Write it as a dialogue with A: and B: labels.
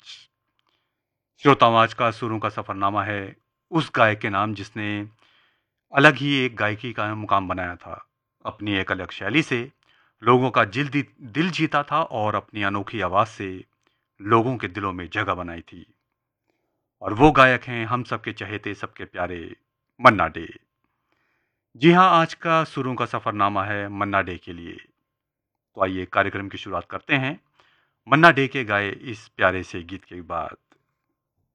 A: श्रोताओं, आज का सुरों का सफरनामा है उस गायक के नाम जिसने अलग ही एक गायकी का मुकाम बनाया था। अपनी एक अलग शैली से लोगों का दिल जीता था और अपनी अनोखी आवाज से लोगों के दिलों में जगह बनाई थी। और वो गायक हैं हम सबके चहेते, सबके प्यारे मन्ना डे। जी हाँ, आज का सुरों का सफरनामा है मन्ना डे के लिए। तो आइए कार्यक्रम की शुरुआत करते हैं मन्ना डे के गाए इस प्यारे से गीत के बाद।